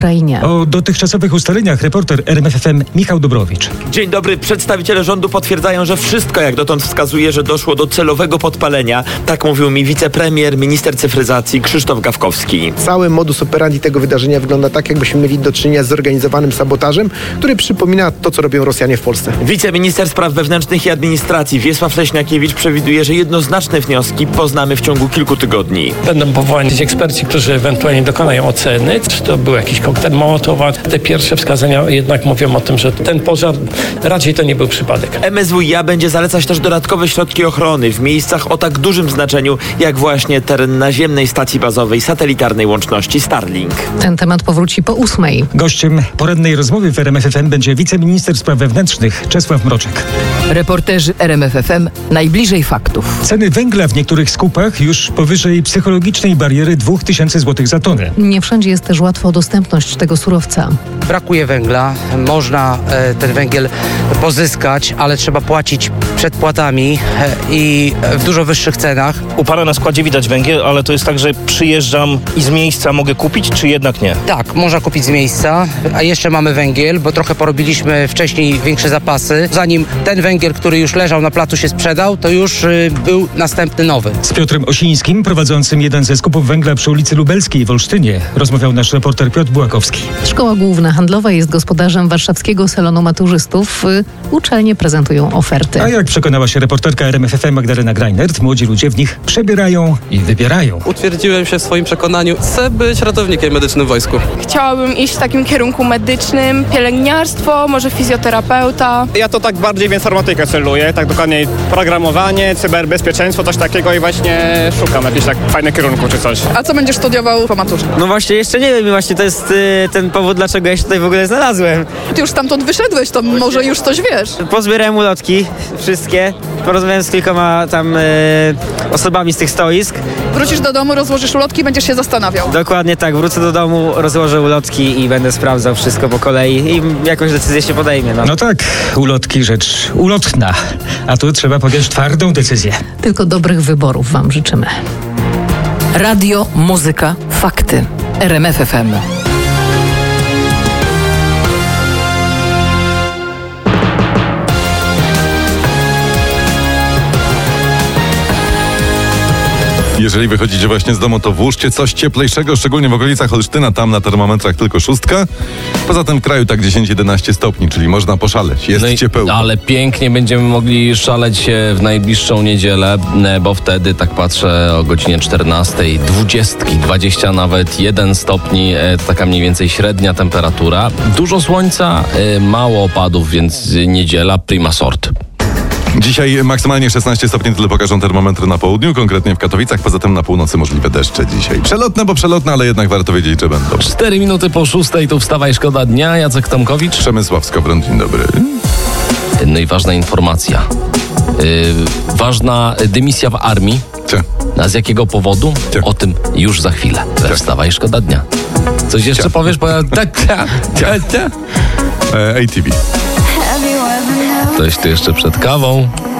Ukrainie. O dotychczasowych ustaleniach reporter RMFFM Michał Dobrowicz. Dzień dobry. Przedstawiciele rządu potwierdzają, że wszystko jak dotąd wskazuje, że doszło do celowego podpalenia. Tak mówił mi wicepremier, minister cyfryzacji Krzysztof Gawkowski. Cały modus operandi tego wydarzenia wygląda tak, jakbyśmy mieli do czynienia z zorganizowanym sabotażem, który przypomina to, co robią Rosjanie w Polsce. Wiceminister spraw wewnętrznych i administracji Wiesław Leśniakiewicz przewiduje, że jednoznaczne wnioski poznamy w ciągu kilku tygodni. Będą powołani eksperci, którzy ewentualnie dokonają oceny, czy to był jakiś koktajl Mołotowa. Te pierwsze wskazania jednak mówią o tym, że ten pożar raczej to nie był przypadek. MSWiA będzie zalecać też dodatkowe środki ochrony w miejscach o tak dużym znaczeniu, jak właśnie teren naziemnej stacji bazowej satelitarnej łączności Starlink. Ten temat powróci po 8:00. Gościem porannej rozmowy w RMFFM będzie wiceminister spraw wewnętrznych Czesław Mroczek. Reporterzy RMFFM najbliżej faktów. Ceny węgla w niektórych skupach już powyżej psychologicznej bariery 2000 zł za tonę. Nie wszędzie jest też łatwa dostępność tego surowca. Brakuje węgla, można ten węgiel pozyskać, ale trzeba płacić przedpłatami i w dużo wyższych cenach. U pana na składzie widać węgiel, ale to jest tak, że przyjeżdżam i z miejsca mogę kupić, czy jednak nie? Tak, można kupić z miejsca, a jeszcze mamy węgiel, bo trochę porobiliśmy wcześniej większe zapasy. Zanim ten węgiel, który już leżał na placu, się sprzedał, to już był następny nowy. Z Piotrem Osińskim, prowadzącym jeden ze skupów węgla przy ulicy Lubelskiej w Olsztynie, rozmawiał nasz reporter Piotr Bułakowski. Szkoła Główna Handlowa jest gospodarzem warszawskiego salonu maturzystów. Uczelnie prezentują oferty. A jak przekonała się reporterka RMFFM Magdalena Greinert, młodzi ludzie w nich przebierają i wybierają. Utwierdziłem się w swoim przekonaniu, chcę być ratownikiem medycznym w wojsku. Chciałabym iść w takim kierunku medycznym, pielęgniarstwo, może fizjoterapeuta. Ja to tak bardziej w informatykę celuję, tak dokładniej programowanie, cyberbezpieczeństwo, coś takiego i właśnie szukam jakichś tak fajnych kierunków czy coś. A co będziesz studiował po maturze? No właśnie jeszcze nie wiem i właśnie to jest ten powód, dlaczego ja się tutaj w ogóle znalazłem. Ty już stamtąd wyszedłeś, to może już coś wiesz. Pozbierałem ulotki, wszystkie, porozmawiałem z kilkoma tam osobami z tych stoisk. Wrócisz do domu, rozłożysz ulotki i będziesz się zastanawiał. Dokładnie tak, wrócę do domu, rozłożę ulotki i będę sprawdzał wszystko po kolei i jakąś decyzję się podejmie. No tak, ulotki rzecz ulotna, a tu trzeba podjąć twardą decyzję. Tylko dobrych wyborów wam życzymy. Radio, muzyka, fakty. RMFFM. Jeżeli wychodzicie właśnie z domu, to włóżcie coś cieplejszego, szczególnie w okolicach Olsztyna, tam na termometrach tylko 6. Poza tym w kraju tak 10-11 stopni, czyli można poszaleć, jest ciepełko. Ale pięknie będziemy mogli szaleć w najbliższą niedzielę, bo wtedy, tak patrzę, o godzinie 14, 20 nawet 1 stopni, taka mniej więcej średnia temperatura. Dużo słońca, mało opadów, więc niedziela prima sort. Dzisiaj maksymalnie 16 stopni, tyle pokażą termometry na południu, konkretnie w Katowicach, poza tym na północy możliwe deszcze dzisiaj. Przelotne, bo przelotne, ale jednak warto wiedzieć, że będą. 4 minuty po 6, tu wstawaj, szkoda dnia, Jacek Tomkowicz. Przemysław Skowron, dzień dobry. No i ważna informacja. Ważna dymisja w armii. A z jakiego powodu? O tym już za chwilę. Wstawaj, szkoda dnia. Coś jeszcze powiesz? ATV. Ktoś tu jeszcze przed kawą.